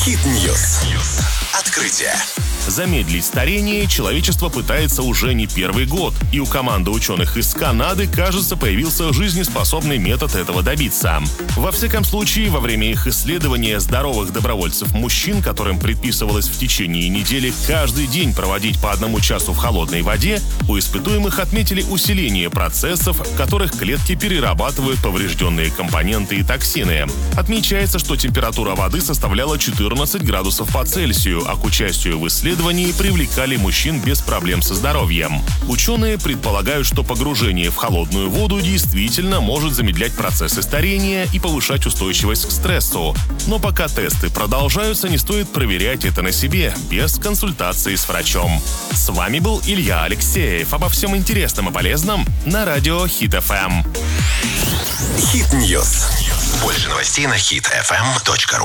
Хит-ньюс. Открытие. Замедлить старение человечество пытается уже не первый год, и у команды ученых из Канады, кажется, появился жизнеспособный метод этого добиться. Во всяком случае, во время их исследования здоровых добровольцев-мужчин, которым предписывалось в течение недели каждый день проводить по 1 часу в холодной воде, у испытуемых отметили усиление процессов, в которых клетки перерабатывают поврежденные компоненты и токсины. Отмечается, что температура воды составляла 14 градусов по Цельсию, а к участию в исследовании привлекали мужчин без проблем со здоровьем. Ученые предполагают, что погружение в холодную воду действительно может замедлять процессы старения и повышать устойчивость к стрессу. Но пока тесты продолжаются, не стоит проверять это на себе, без консультации с врачом. С вами был Илья Алексеев. Обо всем интересном и полезном на радио Хит FM. Хит-ньюс. Больше новостей на hitfm.ru.